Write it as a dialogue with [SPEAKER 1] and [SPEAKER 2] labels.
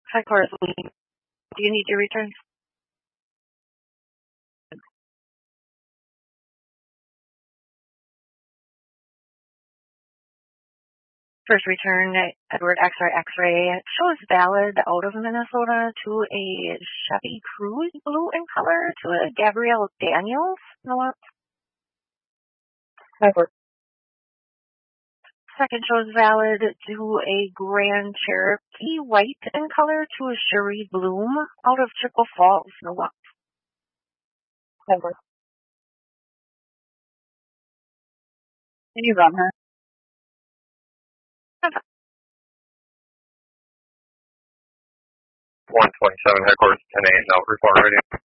[SPEAKER 1] Hi, Coraline. Do you need your returns? First return, Edward X-ray shows valid out of Minnesota to a Chevy Cruze blue in color to a Gabrielle Daniels. No,
[SPEAKER 2] Edward.
[SPEAKER 1] second shows valid to a Grand Cherokee white in color to a Cherie Bloom out of Chippewa Falls. No,
[SPEAKER 2] Edward. Can you run her?
[SPEAKER 3] 127 headquarters, 10-8, no, report ready.